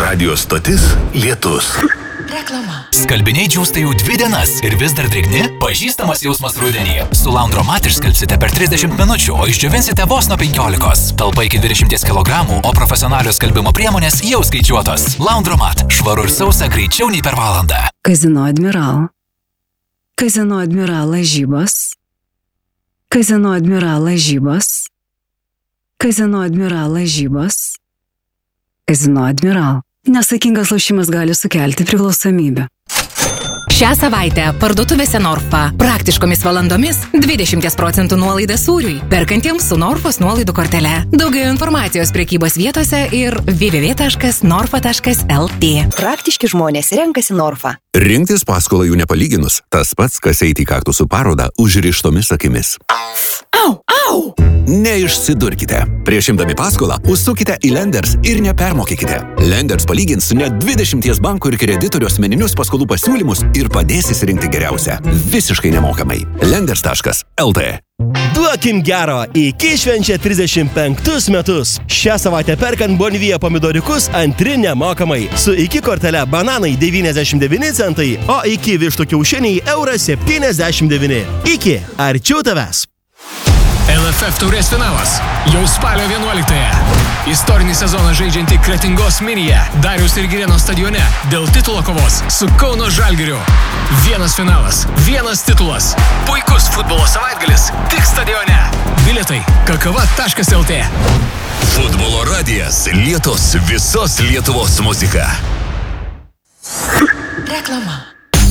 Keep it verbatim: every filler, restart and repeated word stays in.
Radio stotis Lietus. Reklama. Skalbiniai džiūsta jau dvi dienas ir vis dar drėgni? Pažįstamas jausmas rudenį. Su Laundromat išskalbsite per trisdešimt minučių, o išdžiovinsite vos nuo penkiolikos. Talpa iki dvidešimt kilogramų, o profesionalios skalbimo priemonės jau skaičiuotos. Laundromat. Švaru ir sausa greičiau nei per valandą. Kazino Admiral. Kazino Admiral lažybos. Kazino Admiral lažybos. Kazino Admiral lažybos. Kazino Admiral. Nesaikingas lošimas gali sukelti priklausomybę. Šią savaitę parduotuvėse Norfa praktiškomis valandomis dvidešimt procentų nuolaida sūriui, perkantiems su Norfos nuolaidų kortele. Daugiau informacijos prekybos vietose ir w w w taškas norfa taškas l t. Praktiški žmonės renkasi Norfa. Rinktis paskolą jų nepalyginus, tas pats, kas eiti į kaktusų parodą užrištomis akimis. Au, au! Neišsidurkite. Prieš imdami paskolą užsukite į Lenders ir nepermokykite. Lenders palygins net dvidešimties bankų ir kreditorių asmeninius paskolų pasiūlymus ir padės įsirinkti geriausią. Visiškai nemokamai. Lenders taškas l t. Duokim gero, iki švenčia trisdešimt penktus metus. Šią savaitę perkant Bonvija pomidoriukus antri nemokamai. Su iki kortele bananai devyniasdešimt devyni centai, o iki vištų kiaušiniai euras septyniasdešimt devyni. Iki, arčiau tavęs. L F F taurės finalas jau spalio vienuoliktąją. Istorinį sezoną žaidžianti Kretingos Minija Dariaus ir Girėno stadione dėl titulo kovos su Kauno Žalgiriu. Vienas finalas, vienas titulas. Puikus futbolo savaitgalis tik stadione. Bilietai kakava taškas l t. Futbolo radijas Lietus, visos Lietuvos muzika. Reklama.